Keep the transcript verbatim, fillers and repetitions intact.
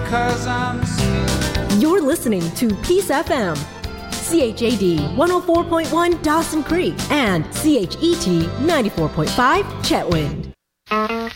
'cause I'm sick. You're listening to Peace F M, C H A D one oh four point one Dawson Creek, and C H E T ninety-four point five Chetwynd.